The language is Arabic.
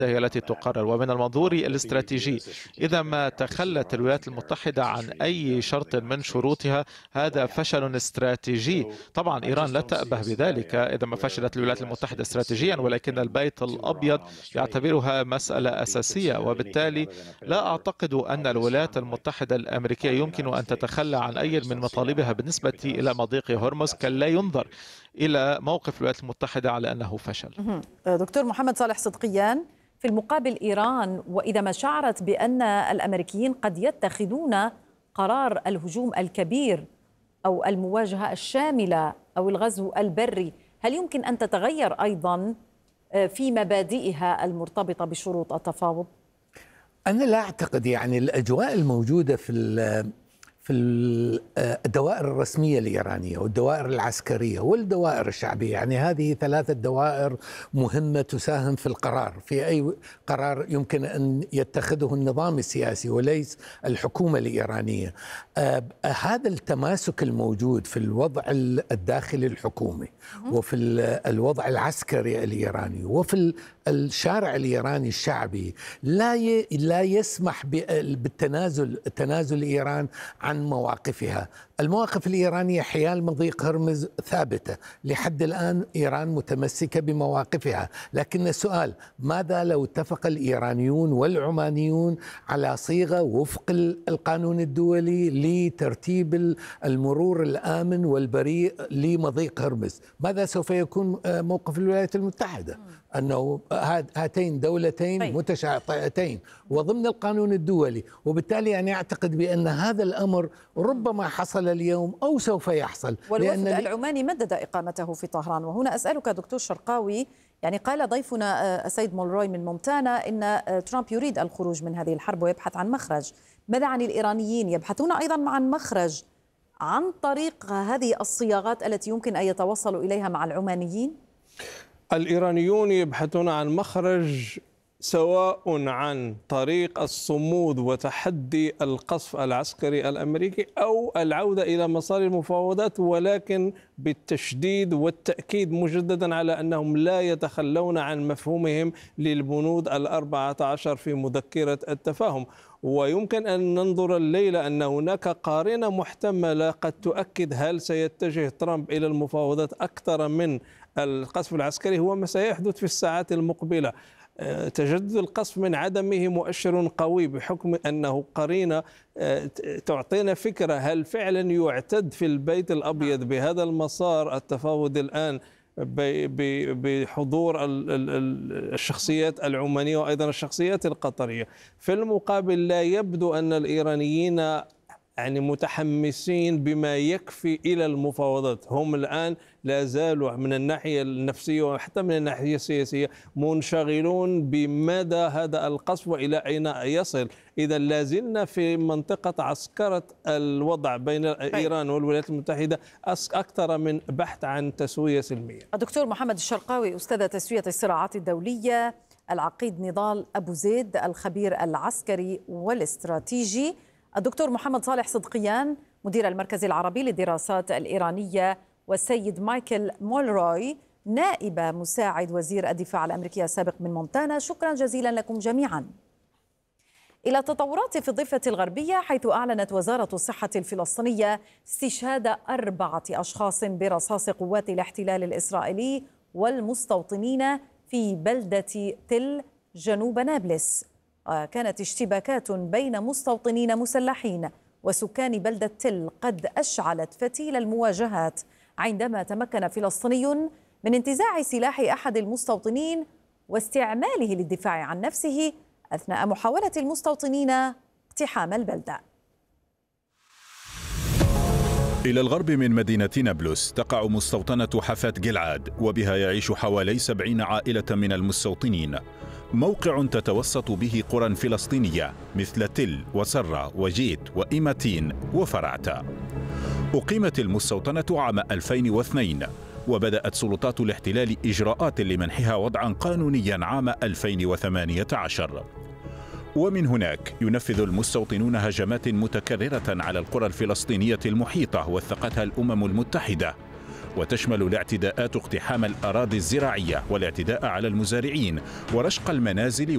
هي التي تقرر. ومن المنظور الاستراتيجي، إذا ما تخلت الولايات المتحدة عن أي شرط من شروطها هذا فشل استراتيجي. طبعا إيران لا تأبه بذلك إذا ما فشلت الولايات المتحدة استراتيجيا، ولكن البيت الأبيض يعتبرها مسألة أساسية، وبالتالي لا أعتقد أن الولايات المتحدة الأمريكية يمكن أن تتخلى عن أي من مطالبها بالنسبة إلى مضيق هرمز، كي لا ينظر إلى موقف الولايات المتحدة على أنه فشل. دكتور محمد صالح صدقيان، في المقابل إيران وإذا ما شعرت بأن الأمريكيين قد يتخذون قرار الهجوم الكبير أو المواجهة الشاملة أو الغزو البري، هل يمكن أن تتغير أيضا في مبادئها المرتبطة بشروط التفاوض؟ أنا لا أعتقد، يعني الأجواء الموجودة في الدوائر الرسمية الإيرانية والدوائر العسكرية والدوائر الشعبية، يعني هذه ثلاثة دوائر مهمة تساهم في القرار، في أي قرار يمكن أن يتخذه النظام السياسي وليس الحكومة الإيرانية. هذا التماسك الموجود في الوضع الداخلي الحكومي وفي الوضع العسكري الإيراني وفي الشارع الإيراني الشعبي لا يسمح بالتنازل إيران عن مواقفها. المواقف الإيرانية حيال مضيق هرمز ثابتة لحد الآن، إيران متمسكة بمواقفها، لكن السؤال ماذا لو اتفق الإيرانيون والعمانيون على صيغة وفق القانون الدولي لترتيب المرور الآمن والبريء لمضيق هرمز؟ ماذا سوف يكون موقف الولايات المتحدة؟ أنه هاتين دولتين متشاطئتين وضمن القانون الدولي، وبالتالي أنا أعتقد بأن هذا الأمر ربما حصل اليوم أو سوف يحصل. والوفد العماني مدد إقامته في طهران. وهنا أسألك دكتور شرقاوي، يعني قال ضيفنا السيد مولروي من مونتانا إن ترامب يريد الخروج من هذه الحرب ويبحث عن مخرج. ماذا عن الإيرانيين؟ يبحثون أيضا عن مخرج عن طريق هذه الصياغات التي يمكن أن يتوصلوا إليها مع العمانيين؟ الإيرانيون يبحثون عن مخرج سواء عن طريق الصمود وتحدي القصف العسكري الأمريكي أو العودة إلى مسار المفاوضات، ولكن بالتشديد والتأكيد مجددا على أنهم لا يتخلون عن مفهومهم للبنود 14 في مذكرة التفاهم. ويمكن أن ننظر الليلة أن هناك قارنة محتملة قد تؤكد هل سيتجه ترامب إلى المفاوضات أكثر من القصف العسكري، هو ما سيحدث في الساعات المقبلة. تجدد القصف من عدمه مؤشر قوي بحكم أنه قرينة تعطينا فكرة هل فعلا يعتد في البيت الأبيض بهذا المسار التفاوض الآن بحضور الشخصيات العمانية وأيضا الشخصيات القطرية. في المقابل لا يبدو أن الإيرانيين يعني متحمسين بما يكفي إلى المفاوضات. هم الآن لا زالوا من الناحية النفسية وحتى من الناحية السياسية منشغلون بمدى هذا القصف وإلى أين يصل. إذا لا زلنا في منطقة عسكرة الوضع بين إيران والولايات المتحدة أكثر من بحث عن تسوية سلمية. الدكتور محمد الشرقاوي، أستاذ تسوية الصراعات الدولية، العقيد نضال أبو زيد الخبير العسكري والاستراتيجي، الدكتور محمد صالح صدقيان مدير المركز العربي للدراسات الإيرانية، والسيد مايكل مولروي نائب مساعد وزير الدفاع الأمريكي السابق من مونتانا. شكرا جزيلا لكم جميعا. إلى تطورات في الضفة الغربية، حيث أعلنت وزارة الصحة الفلسطينية استشهاد 4 أشخاص برصاص قوات الاحتلال الإسرائيلي والمستوطنين في بلدة تل جنوب نابلس. كانت اشتباكات بين مستوطنين مسلحين وسكان بلدة تل قد أشعلت فتيل المواجهات عندما تمكن فلسطيني من انتزاع سلاح أحد المستوطنين واستعماله للدفاع عن نفسه أثناء محاولة المستوطنين اقتحام البلدة. إلى الغرب من مدينة نابلس تقع مستوطنة حفاة جلعاد، وبها يعيش حوالي 70 عائلة من المستوطنين. موقع تتوسط به قرى فلسطينية مثل تل وسرة وجيت وإيماتين وفرعتا. أقيمت المستوطنة عام 2002، وبدأت سلطات الاحتلال إجراءات لمنحها وضعا قانونيا عام 2018. ومن هناك ينفذ المستوطنون هجمات متكررة على القرى الفلسطينية المحيطة وثقتها الأمم المتحدة، وتشمل الاعتداءات اقتحام الأراضي الزراعية والاعتداء على المزارعين ورشق المنازل